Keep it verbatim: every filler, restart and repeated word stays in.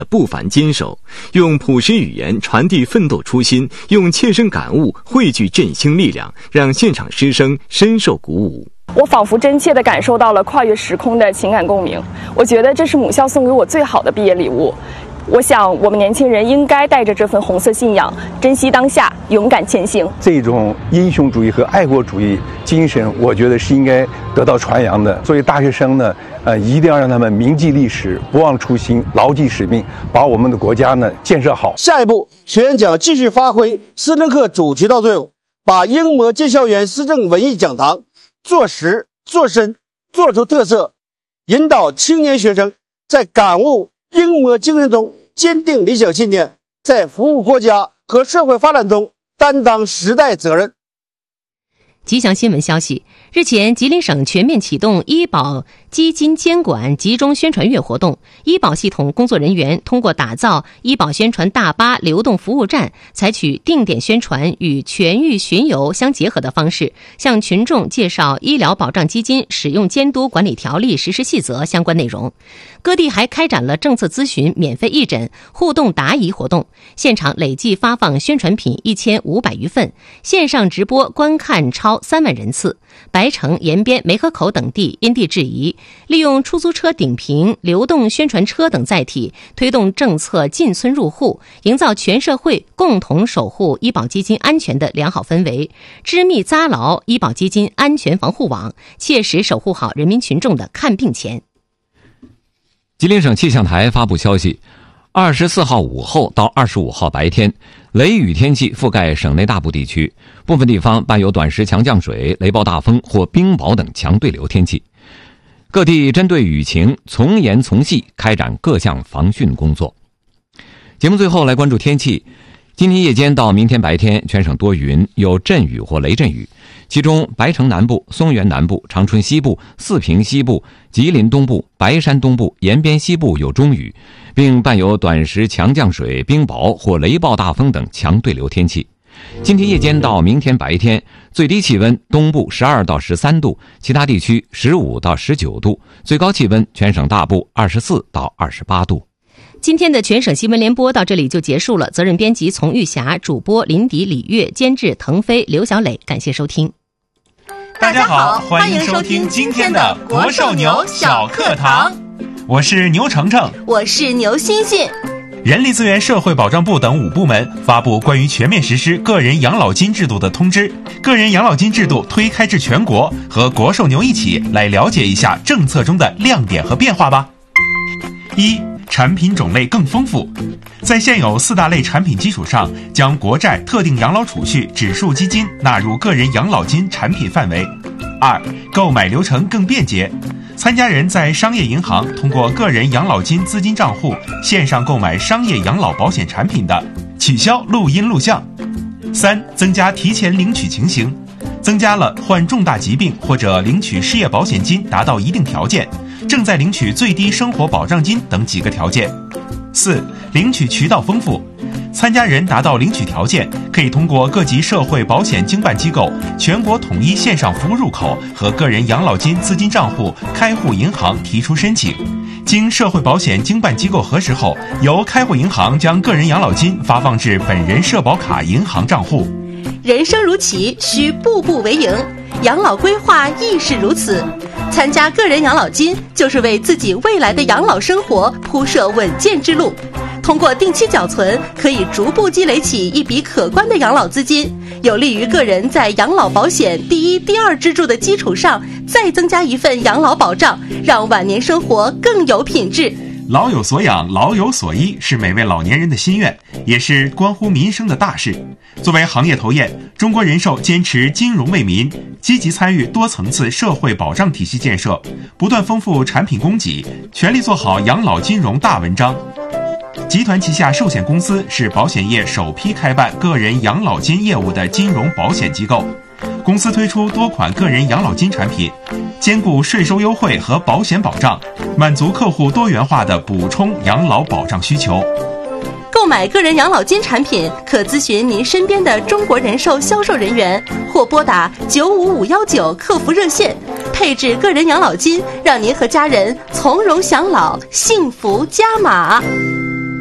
不凡坚守，用朴实语言传递奋斗初心，用切身感悟汇聚振兴力量，让现场师生深受鼓舞。 我仿佛真切地感受到了跨越时空的情感共鸣，我觉得这是母校送给我最好的毕业礼物。我想我们年轻人应该带着这份红色信仰，珍惜当下，勇敢前行。 这种英雄主义和爱国主义精神，我觉得是应该得到传扬的。作为大学生呢，呃，一定要让他们铭记历史，不忘初心，牢记使命，把我们的国家呢建设好。 下一步，学员将继续发挥思政课主题的作用，把英模进校园思政文艺讲堂做实做深做出特色，引导青年学生在感悟英模精神中坚定理想信念，在服务国家和社会发展中担当时代责任。 吉祥新闻消息，日前，吉林省全面启动医保基金监管集中宣传月活动，医保系统工作人员通过打造医保宣传大巴流动服务站，采取定点宣传与全域巡游相结合的方式，向群众介绍医疗保障基金使用监督管理条例实施细则相关内容。各地还开展了政策咨询、免费义诊、互动答疑活动，现场累计发放宣传品一千五百余份，线上直播观看超三万人次。白城、延边、梅河口等地因地制宜，利用出租车顶屏、流动宣传车等载体，推动政策进村入户，营造全社会共同守护医保基金安全的良好氛围，织密扎牢医保基金安全防护网，切实守护好人民群众的看病钱。 吉林省气象台发布消息，二十四号午后到二十五号白天，雷雨天气覆盖省内大部地区，部分地方伴有短时强降水、雷暴大风或冰雹等强对流天气。各地针对雨情从严从细开展各项防汛工作。节目最后来关注天气。今天夜间到明天白天，全省多云，有阵雨或雷阵雨，其中白城南部、松原南部、长春西部、四平西部、吉林东部、白山东部、延边西部有中雨，并伴有短时强降水、冰雹或雷暴大风等强对流天气。今天夜间到明天白天，最低气温东部十二到十三度，其他地区十五到十九度，最高气温全省大部二十四到二十八度。 今天的全省新闻联播到这里就结束了，责任编辑丛玉霞，主播林迪、李月，监制腾飞、刘小磊，感谢收听。 大家好，欢迎收听今天的国寿牛小课堂，我是牛程程， 我是牛欣欣。 人力资源社会保障部等五部门发布关于全面实施个人养老金制度的通知，个人养老金制度推开至全国，和国寿牛一起来了解一下政策中的亮点和变化吧。一、产品种类更丰富，在现有四大类产品基础上，将国债、特定养老储蓄、指数基金纳入个人养老金产品范围。二、购买流程更便捷，参加人在商业银行通过个人养老金资金账户线上购买商业养老保险产品的，取消录音录像。三、增加提前领取情形，增加了患重大疾病或者领取失业保险金达到一定条件，正在领取最低生活保障金等几个条件。四、领取渠道丰富，参加人达到领取条件，可以通过各级社会保险经办机构全国统一线上服务入口和个人养老金资金账户开户银行提出申请，经社会保险经办机构核实后，由开户银行将个人养老金发放至本人社保卡银行账户。 人生如棋，需步步为营，养老规划亦是如此。参加个人养老金，就是为自己未来的养老生活铺设稳健之路。通过定期缴存，可以逐步积累起一笔可观的养老资金，有利于个人在养老保险第一、第二支柱的基础上，再增加一份养老保障，让晚年生活更有品质。 老有所养，老有所依，是每位老年人的心愿，也是关乎民生的大事。作为行业头雁，中国人寿坚持金融为民，积极参与多层次社会保障体系建设，不断丰富产品供给，全力做好养老金融大文章。集团旗下寿险公司是保险业首批开办个人养老金业务的金融保险机构，公司推出多款个人养老金产品，兼顾税收优惠和保险保障，满足客户多元化的补充养老保障需求。 购买个人养老金产品，可咨询您身边的中国人寿销售人员，或拨打九五五幺九客服热线，配置个人养老金，让您和家人从容享老，幸福加码。